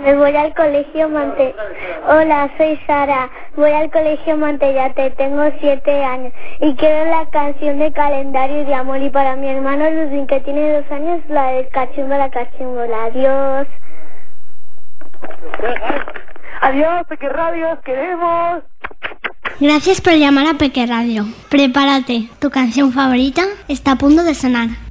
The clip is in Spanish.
Voy al colegio Hola, soy Sara. Voy al colegio Montellate, tengo 7 años y quiero la canción de Calendario de Amor, y para mi hermano Ludwig, que tiene 2 años, la del Cachimbola, Cachimbola. Adiós. Adiós, Peque Radio, os queremos. Gracias por llamar a Peque Radio. Prepárate, tu canción favorita está a punto de sonar.